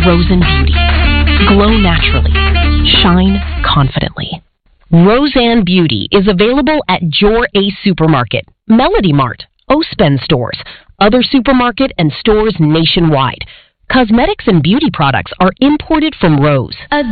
Roseanne Beauty. Glow naturally. Shine confidently. Roseanne Beauty is available at Your Ace Supermarket, Melody Mart, Ospen stores, other supermarket and stores nationwide. Cosmetics and beauty products are imported from Rose.